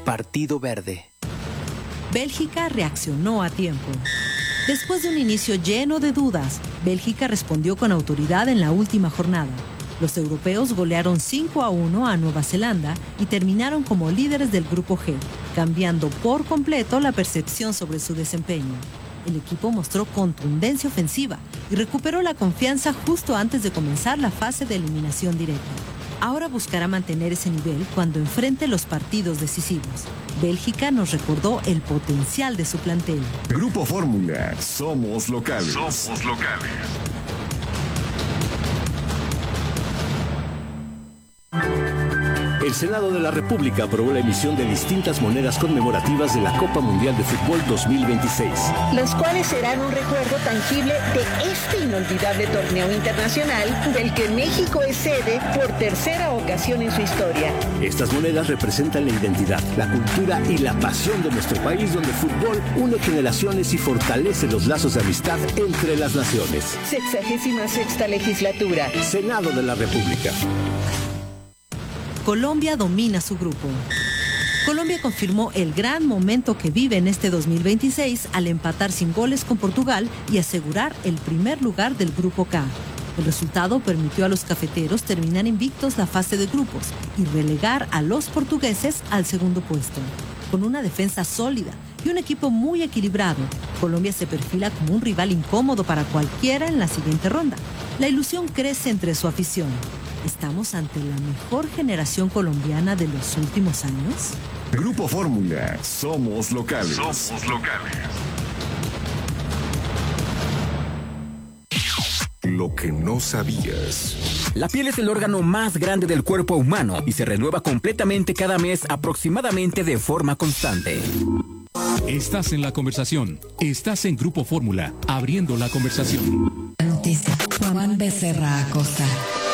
Partido Verde. Bélgica reaccionó a tiempo. Después de un inicio lleno de dudas, Bélgica respondió con autoridad en la última jornada. Los europeos golearon 5-1 a Nueva Zelanda y terminaron como líderes del Grupo G, cambiando por completo la percepción sobre su desempeño. El equipo mostró contundencia ofensiva y recuperó la confianza justo antes de comenzar la fase de eliminación directa. Ahora buscará mantener ese nivel cuando enfrente los partidos decisivos. Bélgica nos recordó el potencial de su plantel. Grupo Fórmula, somos locales. Somos locales. El Senado de la República aprobó la emisión de distintas monedas conmemorativas de la Copa Mundial de Fútbol 2026. Los cuales serán un recuerdo tangible de este inolvidable torneo internacional del que México es sede por tercera ocasión en su historia. Estas monedas representan la identidad, la cultura y la pasión de nuestro país, donde el fútbol une generaciones y fortalece los lazos de amistad entre las naciones. 66ª legislatura. Senado de la República. Colombia domina su grupo. Colombia confirmó el gran momento que vive en este 2026 al empatar sin goles con Portugal y asegurar el primer lugar del Grupo K. El resultado permitió a los cafeteros terminar invictos la fase de grupos y relegar a los portugueses al segundo puesto. Con una defensa sólida y un equipo muy equilibrado, Colombia se perfila como un rival incómodo para cualquiera en la siguiente ronda. La ilusión crece entre su afición. ¿Estamos ante la mejor generación colombiana de los últimos años? Grupo Fórmula, somos locales. Somos locales. Lo que no sabías. La piel es el órgano más grande del cuerpo humano y se renueva completamente cada mes, aproximadamente de forma constante. Estás en la conversación. Estás en Grupo Fórmula, abriendo la conversación. Noticia. Juan Becerra Acosta.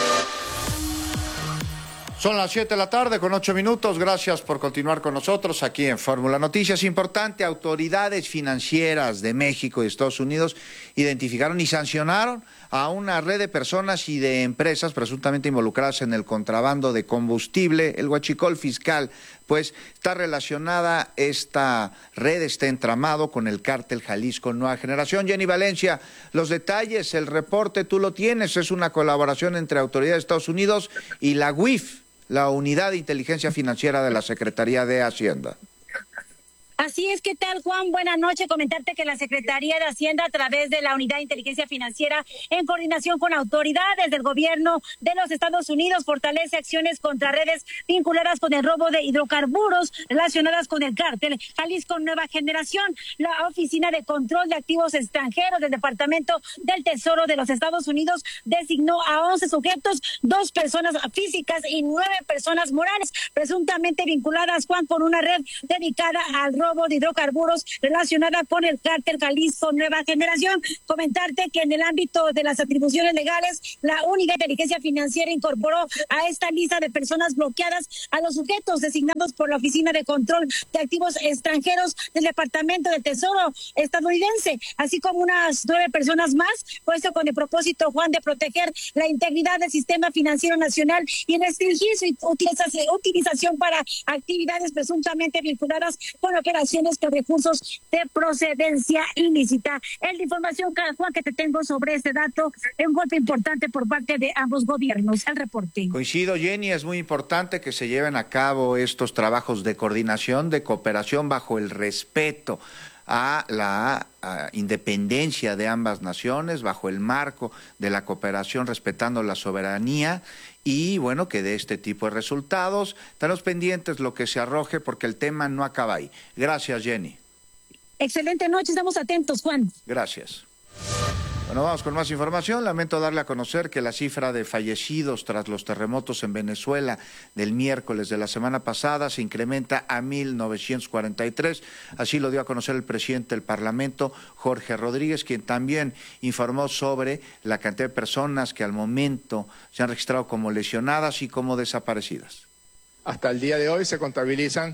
Son las 7 de la tarde con 8 minutos. Gracias por continuar con nosotros aquí en Fórmula Noticias. Importante, autoridades financieras de México y Estados Unidos identificaron y sancionaron a una red de personas y de empresas presuntamente involucradas en el contrabando de combustible. El huachicol fiscal, pues, está relacionada esta red, este entramado con el cártel Jalisco Nueva Generación. Jenny Valencia, los detalles, el reporte, tú lo tienes. Es una colaboración entre autoridades de Estados Unidos y la UIF, la Unidad de Inteligencia Financiera de la Secretaría de Hacienda. Así es, ¿qué tal, Juan? Buenas noches. Comentarte que la Secretaría de Hacienda, a través de la Unidad de Inteligencia Financiera, en coordinación con autoridades del gobierno de los Estados Unidos, fortalece acciones contra redes vinculadas con el robo de hidrocarburos relacionadas con el cártel Jalisco Nueva Generación. La Oficina de Control de Activos Extranjeros del Departamento del Tesoro de los Estados Unidos designó a 11 sujetos, 2 personas físicas y 9 personas morales, presuntamente vinculadas, Juan, con una red dedicada al robo de hidrocarburos relacionada con el cártel Jalisco Nueva Generación. Comentarte que en el ámbito de las atribuciones legales, la Unidad de Inteligencia Financiera incorporó a esta lista de personas bloqueadas a los sujetos designados por la Oficina de Control de Activos Extranjeros del Departamento del Tesoro estadounidense, así como unas 9 personas más, puesto con el propósito, Juan, de proteger la integridad del sistema financiero nacional y en restringir su utilización para actividades presuntamente vinculadas con operaciones con recursos de procedencia ilícita. Es la información, Juan, que te tengo sobre este dato. Es un golpe importante por parte de ambos gobiernos. El reporte. Coincido, Jenny, es muy importante que se lleven a cabo estos trabajos de coordinación, de cooperación bajo el respeto a la independencia de ambas naciones, bajo el marco de la cooperación, respetando la soberanía y, bueno, que de este tipo de resultados estaremos pendientes lo que se arroje porque el tema no acaba ahí. Gracias, Jenny. Excelente noche, estamos atentos, Juan. Gracias. Bueno, vamos con más información. Lamento darle a conocer que la cifra de fallecidos tras los terremotos en Venezuela del miércoles de la semana pasada se incrementa a 1,943. Así lo dio a conocer el presidente del Parlamento, Jorge Rodríguez, quien también informó sobre la cantidad de personas que al momento se han registrado como lesionadas y como desaparecidas. Hasta el día de hoy se contabilizan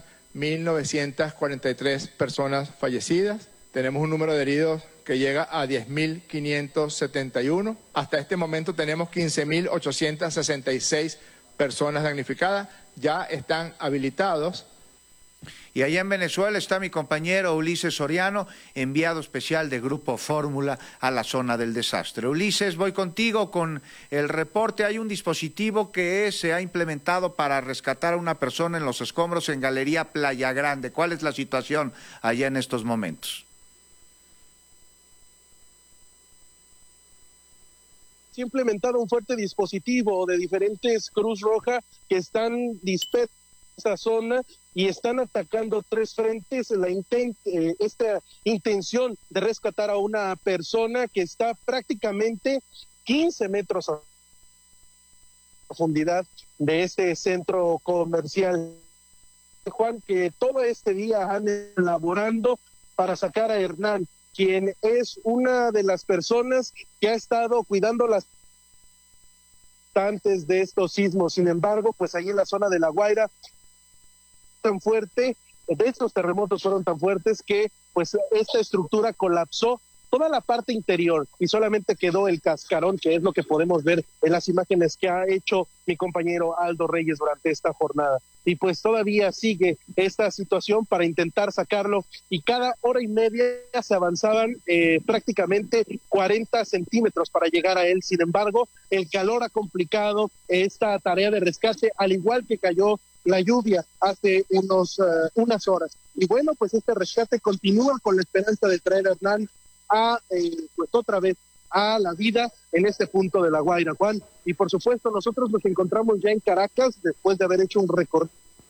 1,943 personas fallecidas. Tenemos un número de heridos que llega a 10.571. Hasta este momento tenemos 15.866 personas damnificadas. Ya están habilitados Y allá en Venezuela está mi compañero Ulises Soriano, enviado especial de Grupo Fórmula a la zona del desastre. Ulises, voy contigo con el reporte. Hay un dispositivo que se ha implementado para rescatar a una persona en los escombros en Galería Playa Grande. ¿Cuál es la situación allá en estos momentos? Se ha implementado un fuerte dispositivo de diferentes Cruz Roja que están dispersos en esa zona y están atacando tres frentes. Esta intención de rescatar a una persona que está prácticamente 15 metros a profundidad de este centro comercial. Juan, que todo este día han elaborando para sacar a Hernán, quien es una de las personas que ha estado cuidando las antes de estos sismos. Sin embargo, pues ahí en la zona de La Guaira, tan fuerte, de estos terremotos fueron tan fuertes que pues esta estructura colapsó toda la parte interior y solamente quedó el cascarón, que es lo que podemos ver en las imágenes que ha hecho mi compañero Aldo Reyes durante esta jornada. Y pues todavía sigue esta situación para intentar sacarlo, y cada hora y media se avanzaban prácticamente 40 centímetros para llegar a él. Sin embargo, el calor ha complicado esta tarea de rescate, al igual que cayó la lluvia hace unas horas. Y bueno, pues este rescate continúa con la esperanza de traer a Hernán pues otra vez a la vida en este punto de La Guaira, Juan. Y por supuesto nosotros nos encontramos ya en Caracas después de haber hecho un recorrido.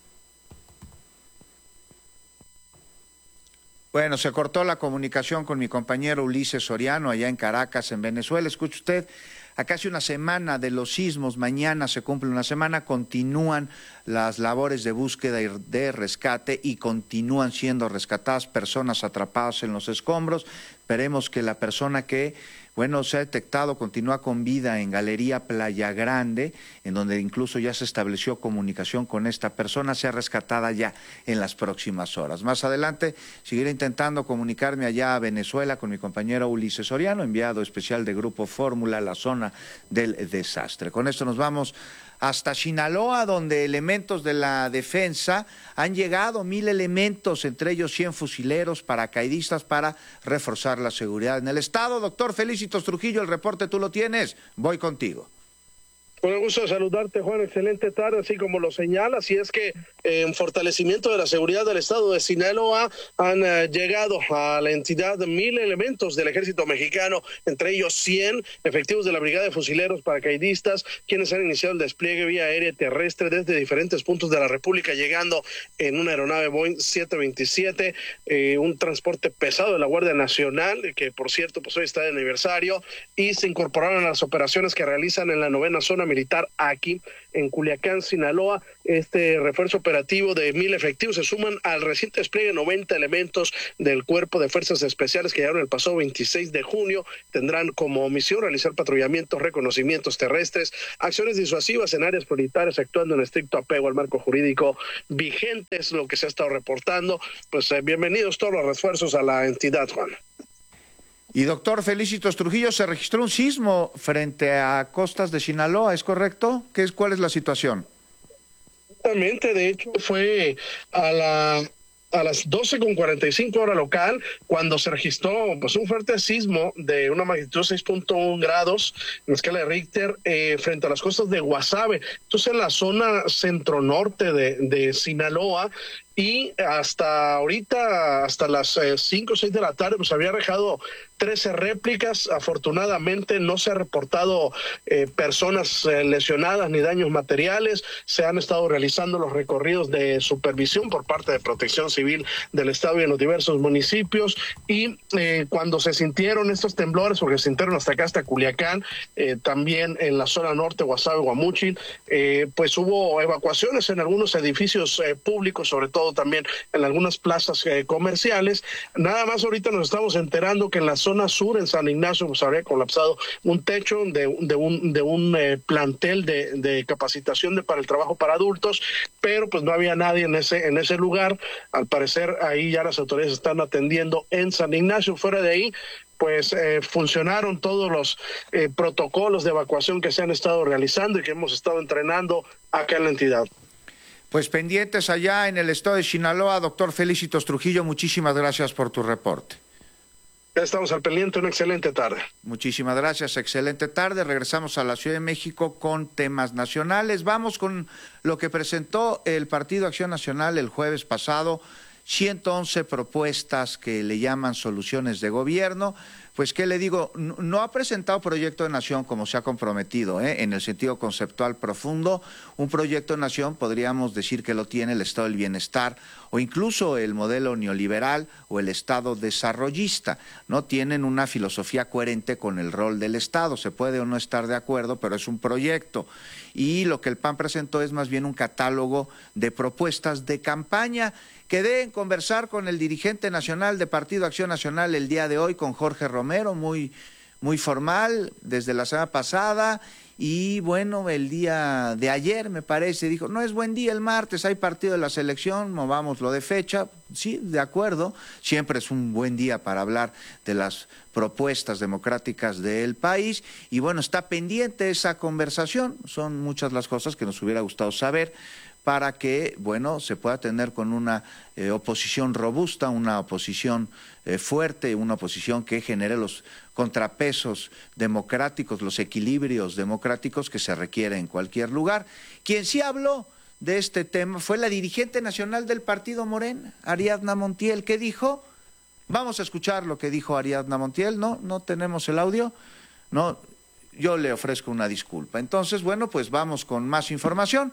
Bueno, se cortó la comunicación con mi compañero Ulises Soriano allá en Caracas, en Venezuela. Escuche usted, a casi una semana de los sismos, mañana se cumple una semana, continúan las labores de búsqueda y de rescate y continúan siendo rescatadas personas atrapadas en los escombros. Esperemos que la persona que, bueno, se ha detectado continúa con vida en Galería Playa Grande, en donde incluso ya se estableció comunicación con esta persona, sea rescatada ya en las próximas horas. Más adelante seguiré intentando comunicarme allá a Venezuela con mi compañero Ulises Soriano, enviado especial de Grupo Fórmula a la zona del desastre. Con esto nos vamos hasta Sinaloa, donde elementos de la defensa han llegado, 1,000 elementos, entre ellos 100 fusileros, paracaidistas, para reforzar la seguridad en el estado. Doctor Felicitos Trujillo, el reporte tú lo tienes, voy contigo. Con el gusto de saludarte, Juan, excelente tarde, así como lo señalas, y es que en fortalecimiento de la seguridad del estado de Sinaloa han llegado a la entidad 1,000 elementos del ejército mexicano, entre ellos 100 efectivos de la brigada de fusileros paracaidistas, quienes han iniciado el despliegue vía aérea y terrestre desde diferentes puntos de la República, llegando en una aeronave Boeing 727, un transporte pesado de la Guardia Nacional, que por cierto pues hoy está de aniversario, y se incorporaron a las operaciones que realizan en la 9ª zona militar aquí en Culiacán, Sinaloa. Este refuerzo operativo de 1,000 efectivos se suman al reciente despliegue de 90 elementos del Cuerpo de Fuerzas Especiales que llegaron el pasado 26 de junio. Tendrán como misión realizar patrullamientos, reconocimientos terrestres, acciones disuasivas en áreas prioritarias, actuando en estricto apego al marco jurídico vigente, es lo que se ha estado reportando. Pues bienvenidos todos los refuerzos a la entidad, Juan. Y doctor Felicitos Trujillo, se registró un sismo frente a costas de Sinaloa, ¿es correcto? ¿Cuál es la situación? Exactamente, de hecho fue a las 12:45 hora local, cuando se registró pues un fuerte sismo de una magnitud 6.1 grados en la escala de Richter frente a las costas de Guasave. Entonces en la zona centro-norte de Sinaloa, y hasta ahorita, hasta las 5 o 6 de la tarde, pues había dejado 13 réplicas. Afortunadamente no se ha reportado personas lesionadas ni daños materiales. Se han estado realizando los recorridos de supervisión por parte de Protección Civil del estado y en los diversos municipios, y cuando se sintieron estos temblores, porque se sintieron hasta acá, hasta Culiacán, también en la zona norte, Guasave, Guamúchil, pues hubo evacuaciones en algunos edificios públicos, sobre todo también en algunas plazas comerciales. Nada más ahorita nos estamos enterando que en la zona sur, en San Ignacio, pues habría colapsado un techo de un plantel de capacitación para el trabajo para adultos, pero pues no había nadie en ese lugar. Al parecer ahí ya las autoridades están atendiendo en San Ignacio. Fuera de ahí, pues funcionaron todos los protocolos de evacuación que se han estado realizando y que hemos estado entrenando acá en la entidad. Pues pendientes allá en el estado de Sinaloa, doctor Felicitos Trujillo, muchísimas gracias por tu reporte. Ya estamos al pendiente, una excelente tarde. Muchísimas gracias, excelente tarde. Regresamos a la Ciudad de México con temas nacionales. Vamos con lo que presentó el Partido Acción Nacional el jueves pasado, 111 propuestas que le llaman soluciones de gobierno. Pues, ¿qué le digo? No ha presentado proyecto de nación como se ha comprometido, en el sentido conceptual profundo. Un proyecto de nación podríamos decir que lo tiene el Estado del Bienestar o incluso el modelo neoliberal o el Estado desarrollista. No tienen una filosofía coherente con el rol del Estado. Se puede o no estar de acuerdo, pero es un proyecto. Y lo que el PAN presentó es más bien un catálogo de propuestas de campaña. Quedé en conversar con el dirigente nacional de Partido Acción Nacional el día de hoy, con Jorge Romero, muy formal, desde la semana pasada, y bueno, el día de ayer, me parece, dijo, no es buen día el martes, hay partido de la selección, movámoslo de fecha. Sí, de acuerdo, siempre es un buen día para hablar de las propuestas democráticas del país, y bueno, está pendiente esa conversación, son muchas las cosas que nos hubiera gustado saber, para que, bueno, se pueda tener con una oposición robusta, una oposición fuerte, una oposición que genere los contrapesos democráticos, los equilibrios democráticos que se requieren en cualquier lugar. Quien sí habló de este tema fue la dirigente nacional del partido Morena, Ariadna Montiel. ¿Qué dijo? Vamos a escuchar lo que dijo Ariadna Montiel. No tenemos el audio. No, yo le ofrezco una disculpa. Entonces, bueno, pues vamos con más información.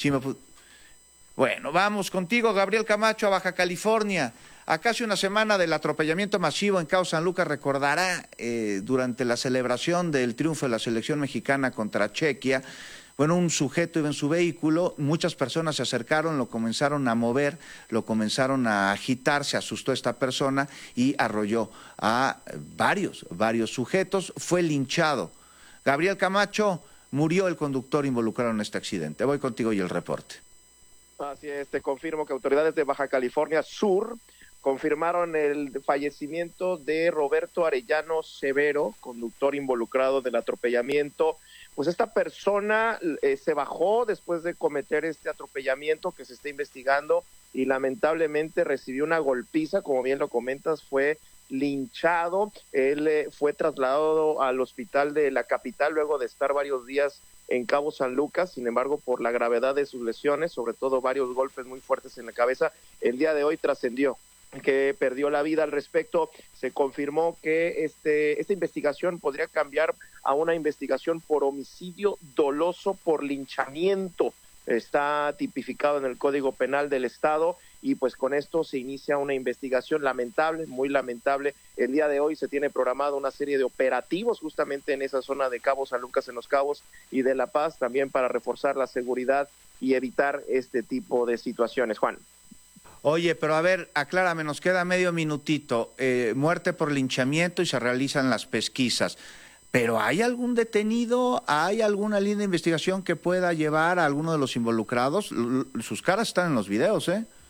Bueno, vamos contigo, Gabriel Camacho, a Baja California. A casi una semana del atropellamiento masivo en Cabo San Lucas, recordará durante la celebración del triunfo de la selección mexicana contra Chequia, bueno, un sujeto iba en su vehículo, muchas personas se acercaron, lo comenzaron a mover, lo comenzaron a agitar, se asustó esta persona y arrolló a varios sujetos, fue linchado. Gabriel Camacho, murió el conductor involucrado en este accidente. Voy contigo y el reporte. Así es, te confirmo que autoridades de Baja California Sur confirmaron el fallecimiento de Roberto Arellano Severo, conductor involucrado del atropellamiento. Pues esta persona se bajó después de cometer este atropellamiento que se está investigando y lamentablemente recibió una golpiza, como bien lo comentas, fue linchado. Él fue trasladado al hospital de la capital luego de estar varios días en Cabo San Lucas. Sin embargo, por la gravedad de sus lesiones, sobre todo varios golpes muy fuertes en la cabeza, el día de hoy trascendió que perdió la vida. Al respecto, se confirmó que esta investigación podría cambiar a una investigación por homicidio doloso por linchamiento. Está tipificado en el Código Penal del Estado y pues con esto se inicia una investigación lamentable, muy lamentable. El día de hoy se tiene programada una serie de operativos justamente en esa zona de Cabo San Lucas, en Los Cabos y de La Paz, también para reforzar la seguridad y evitar este tipo de situaciones. Juan. Oye, pero a ver, aclárame, nos queda medio minutito. Muerte por linchamiento y se realizan las pesquisas. ¿Pero hay algún detenido? ¿Hay alguna línea de investigación que pueda llevar a alguno de los involucrados? Sus caras están en los videos, ¿eh?